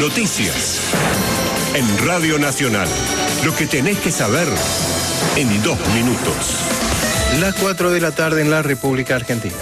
Noticias. En Radio Nacional. Lo que tenés que saber en 2 minutos. Las 4 de la tarde en la República Argentina.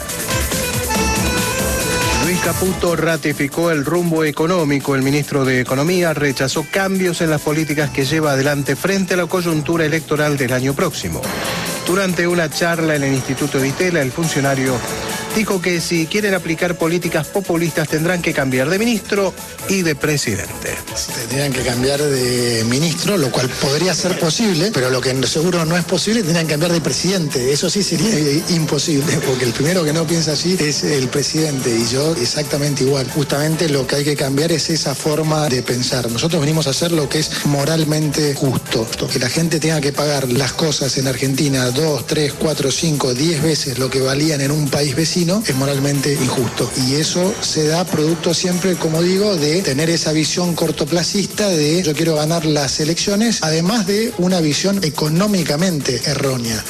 Luis Caputo ratificó el rumbo económico. El ministro de Economía rechazó cambios en las políticas que lleva adelante frente a la coyuntura electoral del año próximo. Durante una charla en el Instituto Di Tella, el funcionario dijo que si quieren aplicar políticas populistas tendrán que cambiar de ministro y de presidente. Tendrían que cambiar de ministro, lo cual podría ser posible, pero lo que seguro no es posible, tendrían que cambiar de presidente. Eso sí sería imposible, porque el primero que no piensa así es el presidente, y yo exactamente igual. Justamente lo que hay que cambiar es esa forma de pensar. Nosotros venimos a hacer lo que es moralmente justo. Que la gente tenga que pagar las cosas en Argentina 2, 3, 4, 5, 10 veces lo que valían en un país vecino es moralmente injusto. Y eso se da producto siempre, como digo, de tener esa visión cortoplacista de yo quiero ganar las elecciones, además de una visión económicamente errónea.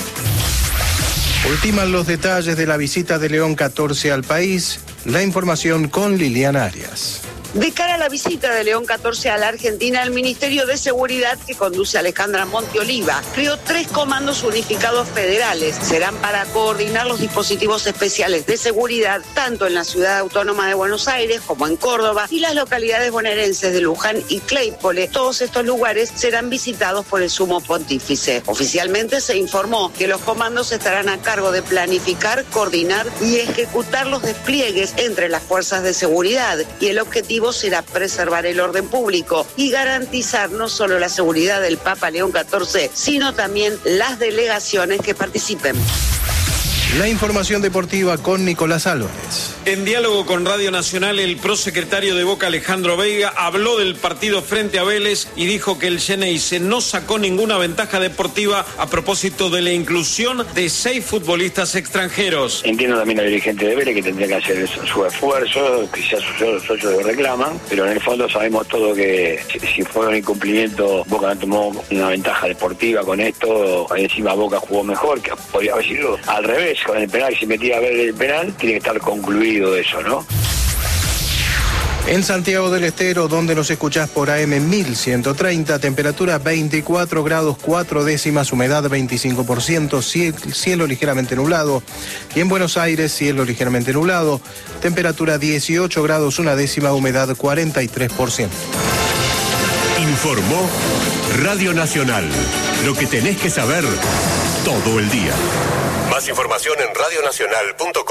Ultiman los detalles de la visita de León XIV al país. La información con Liliana Arias. De cara a la visita de León XIV a la Argentina, el Ministerio de Seguridad, que conduce Alejandra Monteoliva, creó 3 comandos unificados federales. Serán para coordinar los dispositivos especiales de seguridad, tanto en la Ciudad Autónoma de Buenos Aires como en Córdoba y las localidades bonaerenses de Luján y Claypole. Todos estos lugares serán visitados por el Sumo Pontífice. Oficialmente se informó que los comandos estarán a cargo de planificar, coordinar y ejecutar los despliegues entre las fuerzas de seguridad, y el objetivo será preservar el orden público y garantizar no solo la seguridad del Papa León XIV, sino también las delegaciones que participen. La información deportiva con Nicolás Álvarez. En diálogo con Radio Nacional, el prosecretario de Boca, Alejandro Veiga, habló del partido frente a Vélez y dijo que el Xeneize no sacó ninguna ventaja deportiva a propósito de la inclusión de 6 futbolistas extranjeros. Entiendo también al dirigente de Vélez que tendría que hacer su esfuerzo, quizás sus socios lo reclaman, pero en el fondo sabemos todo que si fue un incumplimiento, Boca no tomó una ventaja deportiva con esto. Encima Boca jugó mejor, que podría haber sido al revés. Con el penal, si metía a ver el penal, tiene que estar concluido eso, ¿no? En Santiago del Estero, donde nos escuchás por AM 1130, temperatura 24 grados 4 décimas, humedad 25%, cielo ligeramente nublado. Y en Buenos Aires, cielo ligeramente nublado, temperatura 18 grados 1 décima, humedad 43%. Informó Radio Nacional. Lo que tenés que saber todo el día. Más información en radionacional.com.